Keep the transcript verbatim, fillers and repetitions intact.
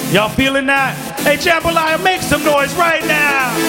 Y'all feeling that? Hey, Jambalaya, make some noise right now.